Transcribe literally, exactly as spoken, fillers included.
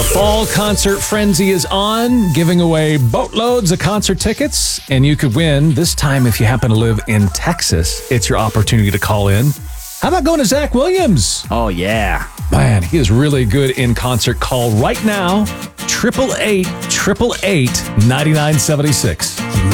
Fall concert frenzy is on, giving away boatloads of concert tickets, and you could win. This time, if you happen to live in Texas, it's your opportunity to call in. How about going to Zach Williams? Oh, yeah. Man, he is really good in concert. Call right now, triple eight, triple eight, ninety-nine seventy-six.